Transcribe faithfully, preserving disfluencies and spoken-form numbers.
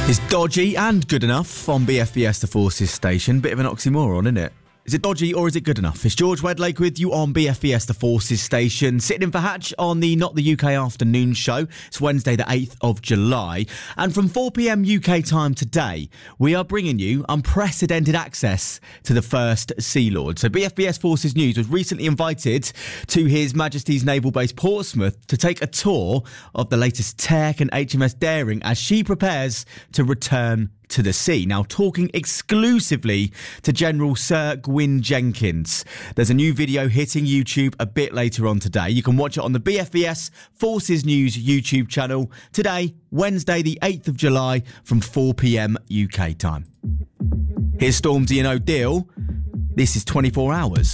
It's dodgy and good enough on B F B S, the Forces station. Bit of an oxymoron, isn't it? Is it dodgy or is it good enough? It's George Wedlake with you on B F B S, the Forces station. Sitting in for Hatch on the Not the U K afternoon show. It's Wednesday the eighth of July. And from four p.m. U K time today, we are bringing you unprecedented access to the First Sea Lord. So B F B S Forces News was recently invited to His Majesty's Naval Base Portsmouth to take a tour of the latest tech and H M S Daring as she prepares to return to the sea. Now, talking exclusively to General Sir Gwyn Jenkins. There's a new video hitting YouTube a bit later on today. You can watch it on the B F B S Forces News YouTube channel today, Wednesday the eighth of July from four p.m. U K time. Here's Stormzy and O'Deal. This is twenty-four hours.